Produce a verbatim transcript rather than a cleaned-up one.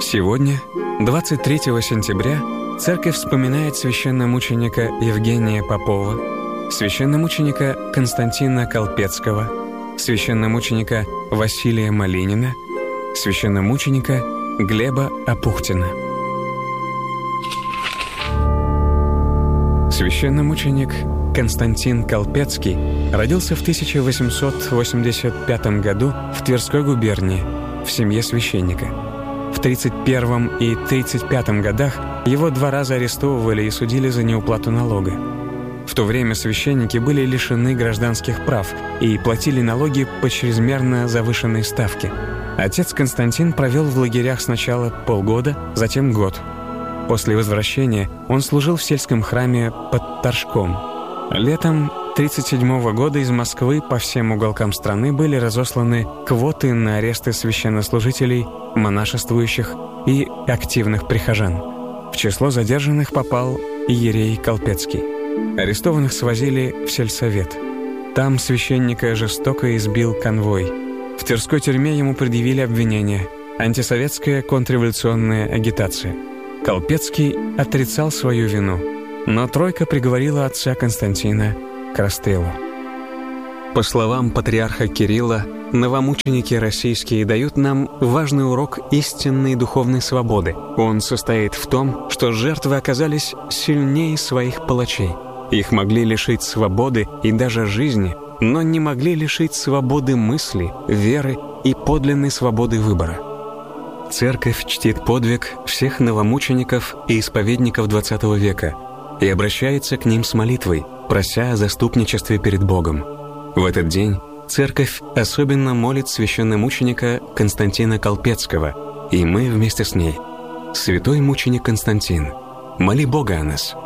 Сегодня, двадцать третьего сентября, церковь вспоминает священномученика Евгения Попова, священномученика Константина Колпецкого, священномученика Василия Малинина, священномученика Глеба Апухтина. Священномученик Константин Колпецкий родился в тысяча восемьсот восемьдесят пятом году в Тверской губернии в семье священника. В тридцать первом и тридцать пятом годах его два раза арестовывали и судили за неуплату налога. В то время священники были лишены гражданских прав и платили налоги по чрезмерно завышенной ставке. Отец Константин провел в лагерях сначала полгода, затем год. После возвращения он служил в сельском храме под Торжком. Летом тридцать седьмого года из Москвы по всем уголкам страны были разосланы квоты на аресты священнослужителей, монашествующих и активных прихожан. В число задержанных попал иерей Колпецкий. Арестованных свозили в сельсовет. Там священника жестоко избил конвой. В Тверской тюрьме ему предъявили обвинение «Антисоветская контрреволюционная агитация». Колпецкий отрицал свою вину, но тройка приговорила отца Константина к расстрелу. По словам патриарха Кирилла, новомученики российские дают нам важный урок истинной духовной свободы. Он состоит в том, что жертвы оказались сильнее своих палачей. Их могли лишить свободы и даже жизни, но не могли лишить свободы мысли, веры и подлинной свободы выбора. Церковь чтит подвиг всех новомучеников и исповедников двадцатого века и обращается к ним с молитвой, прося о заступничестве перед Богом. В этот день Церковь особенно молит священномученика Константина Колпецкого, и мы вместе с ней. Святой мученик Константин, моли Бога о нас.